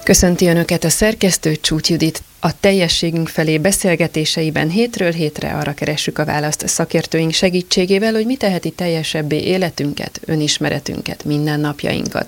Köszönti Önöket a szerkesztő, Csúcs Judit. A teljességünk felé beszélgetéseiben hétről hétre arra keressük a választ szakértőink segítségével, hogy mi teheti teljesebbé életünket, önismeretünket, mindennapjainkat.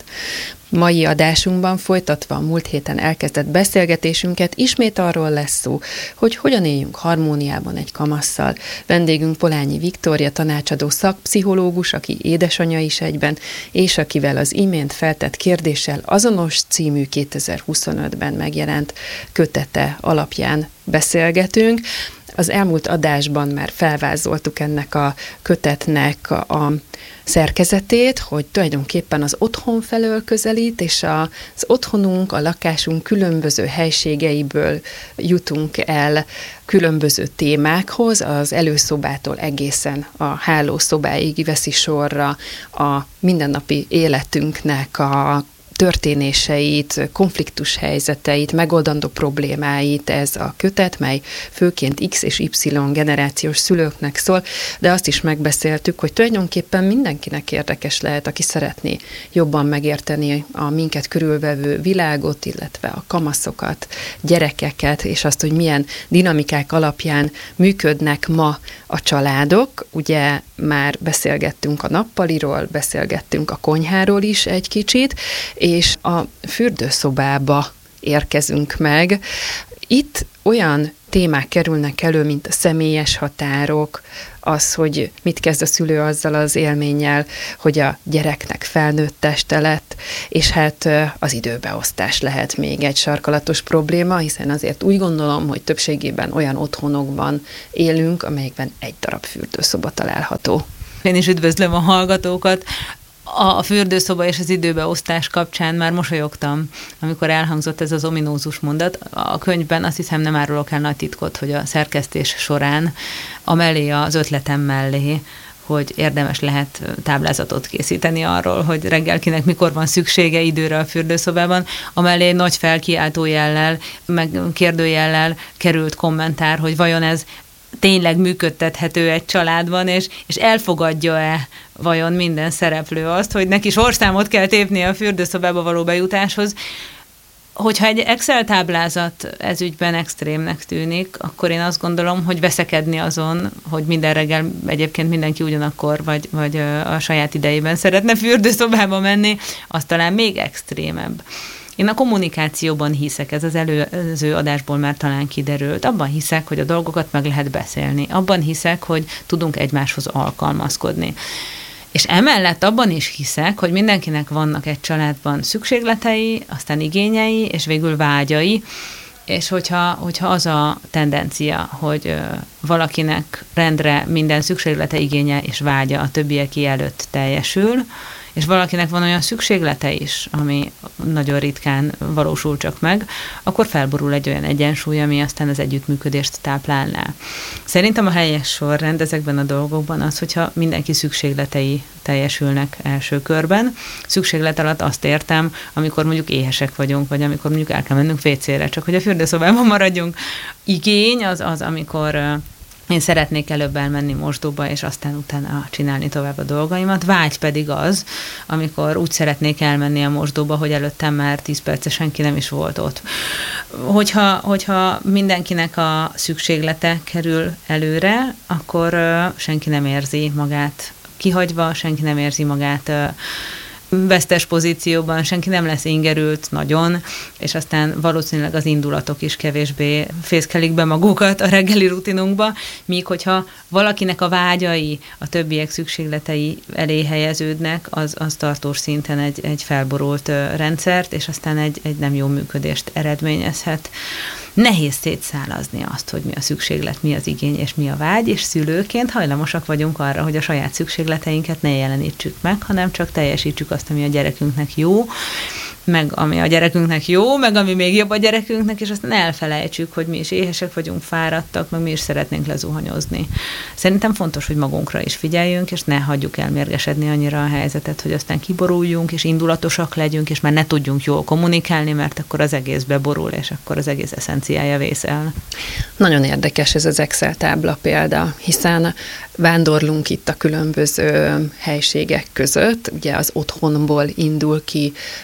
Mai adásunkban folytatva a múlt héten elkezdett beszélgetésünket ismét arról lesz szó, hogy hogyan éljünk harmóniában egy kamasszal. Vendégünk Polányi Viktória, tanácsadó szakpszichológus, aki édesanyja is egyben, és akivel az imént feltett kérdéssel azonos című 2025-ben megjelent kötete alapján beszélgetünk. Az elmúlt adásban már felvázoltuk ennek a kötetnek a szerkezetét, hogy tulajdonképpen az otthon felől közelít, és az otthonunk, a lakásunk különböző helységeiből jutunk el különböző témákhoz, az előszobától egészen a hálószobáig veszi sorra a mindennapi életünknek a történéseit, konfliktus helyzeteit, megoldandó problémáit ez a kötet, mely főként X és Y generációs szülőknek szól, de azt is megbeszéltük, hogy tulajdonképpen mindenkinek érdekes lehet, aki szeretné jobban megérteni a minket körülvevő világot, illetve a kamaszokat, gyerekeket, és azt, hogy milyen dinamikák alapján működnek ma a családok. Ugye már beszélgettünk a nappaliról, beszélgettünk a konyháról is egy kicsit, és a fürdőszobába érkezünk meg. Itt olyan témák kerülnek elő, mint a személyes határok, az, hogy mit kezd a szülő azzal az élménnyel, hogy a gyereknek felnőtt teste lett, és hát az időbeosztás lehet még egy sarkalatos probléma, hiszen azért úgy gondolom, hogy többségében olyan otthonokban élünk, amelyekben egy darab fürdőszoba található. Én is üdvözlöm a hallgatókat. A fürdőszoba és az időbeosztás kapcsán már mosolyogtam, amikor elhangzott ez az ominózus mondat. A könyvben azt hiszem nem árulok el nagy titkot, hogy a szerkesztés során az ötletem mellé, hogy érdemes lehet táblázatot készíteni arról, hogy reggel kinek mikor van szüksége időre a fürdőszobában. Amellé nagy felkiáltójellel, meg kérdőjellel került kommentár, hogy vajon ez tényleg működtethető egy családban, és elfogadja-e vajon minden szereplő azt, hogy neki sorszámot kell tépnie a fürdőszobába való bejutáshoz. Hogyha egy Excel táblázat ezügyben extrémnek tűnik, akkor én azt gondolom, hogy veszekedni azon, hogy minden reggel egyébként mindenki ugyanakkor, vagy a saját idejében szeretne fürdőszobába menni, az talán még extrémebb. Én a kommunikációban hiszek, ez az előző adásból már talán kiderült. Abban hiszek, hogy a dolgokat meg lehet beszélni. Abban hiszek, hogy tudunk egymáshoz alkalmazkodni. És emellett abban is hiszek, hogy mindenkinek vannak egy családban szükségletei, aztán igényei, és végül vágyai, és hogyha az a tendencia, hogy valakinek rendre minden szükséglete, igénye és vágya a többieké előtt teljesül, és valakinek van olyan szükséglete is, ami nagyon ritkán valósul csak meg, akkor felborul egy olyan egyensúly, ami aztán az együttműködést táplálná. Szerintem a helyes sorrend ezekben a dolgokban az, hogyha mindenki szükségletei teljesülnek első körben. Szükséglet alatt azt értem, amikor mondjuk éhesek vagyunk, vagy amikor mondjuk el kell mennünk WC-re, csak hogy a fürdőszobában maradjunk. Igény az amikor én szeretnék előbb elmenni mosdóba, és aztán utána csinálni tovább a dolgaimat. Vágy pedig az, amikor úgy szeretnék elmenni a mosdóba, hogy előttem már 10 perce senki nem is volt ott. Hogyha mindenkinek a szükséglete kerül előre, akkor senki nem érzi magát kihagyva, senki nem érzi magát vesztes pozícióban, senki nem lesz ingerült nagyon, és aztán valószínűleg az indulatok is kevésbé fészkelik be magukat a reggeli rutinunkba, míg hogyha valakinek a vágyai, a többiek szükségletei elé helyeződnek, az tartós szinten egy felborult rendszert, és aztán egy nem jó működést eredményezhet. Nehéz szétszálazni azt, hogy mi a szükséglet, mi az igény és mi a vágy, és szülőként hajlamosak vagyunk arra, hogy a saját szükségleteinket ne jelenítsük meg, hanem csak teljesítsük azt, ami a gyerekünknek jó, meg ami a gyerekünknek jó, meg ami még jobb a gyerekünknek, és aztán elfelejtsük, hogy mi is éhesek vagyunk, fáradtak, meg mi is szeretnénk lezuhanyozni. Szerintem fontos, hogy magunkra is figyeljünk, és ne hagyjuk elmérgesedni annyira a helyzetet, hogy aztán kiboruljunk, és indulatosak legyünk, és már ne tudjunk jól kommunikálni, mert akkor az egész beborul, és akkor az egész eszenciája vészel. Nagyon érdekes ez az Excel tábla példa, hiszen vándorlunk itt a különböző helységek között, ugye az otthonból indul ki ez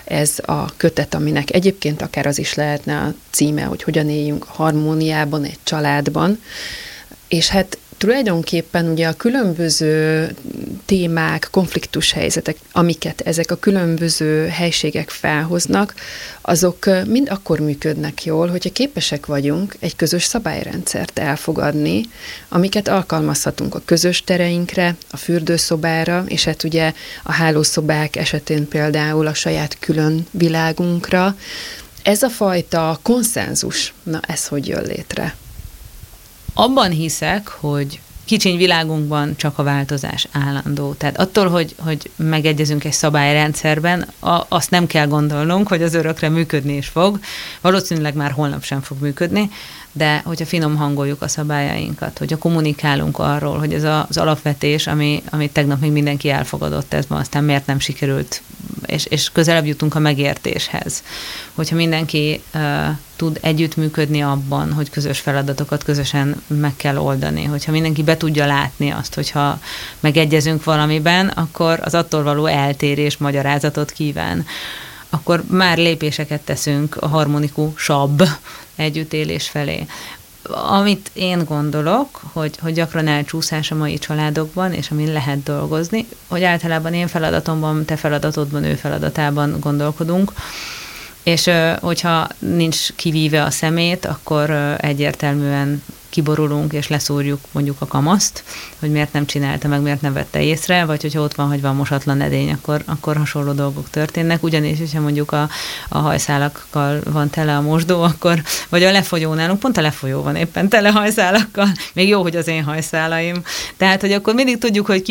a kötet, aminek egyébként akár az is lehetne a címe, hogy hogyan éljünk harmóniában egy családban, és hát tulajdonképpen ugye a különböző témák, konfliktus helyzetek, amiket ezek a különböző helységek felhoznak, azok mind akkor működnek jól, hogyha képesek vagyunk egy közös szabályrendszert elfogadni, amiket alkalmazhatunk a közös tereinkre, a fürdőszobára, és hát ugye a hálószobák esetén például a saját külön világunkra. Ez a fajta konszenzus, na ez hogy jön létre? Abban hiszek, hogy kicsiny világunkban csak a változás állandó. Tehát attól, hogy megegyezünk egy szabályrendszerben, azt nem kell gondolnunk, hogy az örökre működni is fog. Valószínűleg már holnap sem fog működni, de hogyha finom hangoljuk a szabályainkat, hogyha kommunikálunk arról, hogy ez az alapvetés, amit tegnap még mindenki elfogadott, ez ma aztán miért nem sikerült, és közelebb jutunk a megértéshez. Hogyha mindenki tud együttműködni abban, hogy közös feladatokat közösen meg kell oldani, hogyha mindenki be tudja látni azt, hogyha megegyezünk valamiben, akkor az attól való eltérés magyarázatot kíván. Akkor már lépéseket teszünk a harmonikusabb együttélés felé. Amit én gondolok, hogy gyakran elcsúszás a mai családokban, és amin lehet dolgozni, hogy általában én feladatomban, te feladatodban, ő feladatában gondolkodunk, és hogyha nincs kivíve a szemét, akkor egyértelműen kiborulunk és leszúrjuk mondjuk a kamaszt, hogy miért nem csinálta meg, miért nem vette észre, vagy hogyha ott van hagyva a mosatlan edény, akkor hasonló dolgok történnek. Ugyanis, hogyha mondjuk a hajszálakkal van tele a mosdó, akkor, vagy a lefolyó nálunk, pont a lefolyó van éppen tele hajszálakkal, még jó, hogy az én hajszálaim. Tehát, hogy akkor mindig tudjuk, hogy